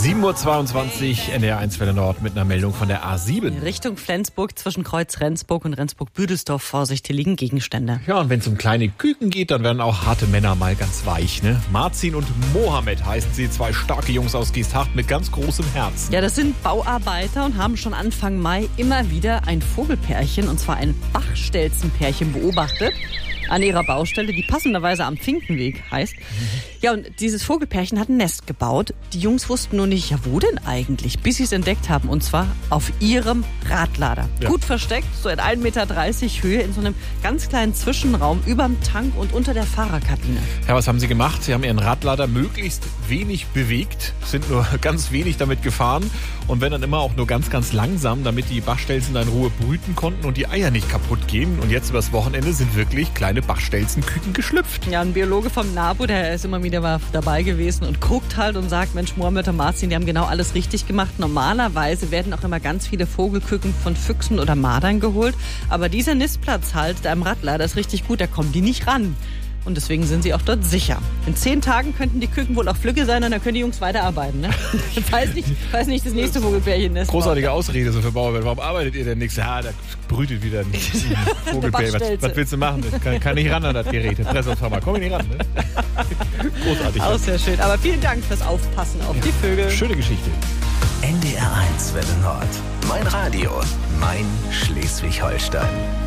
7:22 Uhr, NDR1 Welle Nord mit einer Meldung von der A7. Richtung Flensburg zwischen Kreuz Rendsburg und Rendsburg-Büdelsdorf. Vorsicht, hier liegen Gegenstände. Ja, und wenn es um kleine Küken geht, dann werden auch harte Männer mal ganz weich, ne? Marzin und Mohammed heißen sie, zwei starke Jungs aus Geesthacht mit ganz großem Herzen. Ja, das sind Bauarbeiter und haben schon Anfang Mai immer wieder ein Vogelpärchen, und zwar ein Bachstelzenpärchen, beobachtet. An ihrer Baustelle, die passenderweise am Finkenweg heißt. Ja, und dieses Vogelpärchen hat ein Nest gebaut. Die Jungs wussten nur nicht, ja, wo denn eigentlich, bis sie es entdeckt haben. Und zwar auf ihrem Radlader. Ja. Gut versteckt, so in 1,30 Meter Höhe, in so einem ganz kleinen Zwischenraum überm Tank und unter der Fahrerkabine. Ja, was haben sie gemacht? Sie haben ihren Radlader möglichst wenig bewegt, sind nur ganz wenig damit gefahren und wenn dann immer auch nur ganz, ganz langsam, damit die Bachstelzen in Ruhe brüten konnten und die Eier nicht kaputt gehen. Und jetzt übers Wochenende sind wirklich kleine Bachstelzenküken geschlüpft. Ja, ein Biologe vom NABU, der ist immer wieder dabei gewesen und guckt halt und sagt, Mensch, Mohammed und Marzin, die haben genau alles richtig gemacht. Normalerweise werden auch immer ganz viele Vogelküken von Füchsen oder Mardern geholt. Aber dieser Nistplatz halt, da im Radlader, ist richtig gut, da kommen die nicht ran. Und deswegen sind sie auch dort sicher. In 10 Tagen könnten die Küken wohl auch Flügge sein und dann können die Jungs weiterarbeiten. Ne? Falls nicht das nächste Vogelpärchen ist. Großartige Ausrede so für Bauarbeiter. Warum arbeitet ihr denn nichts? Ja, da brütet wieder ein Vogelpärchen. Was willst du machen? Das kann nicht ran an das Gerät. Pressungshammer. Komm ich nicht ran. Ne? Großartig. Auch sehr schön. Aber vielen Dank fürs Aufpassen auf die Vögel. Schöne Geschichte. NDR1 Welle Nord. Mein Radio. Mein Schleswig-Holstein.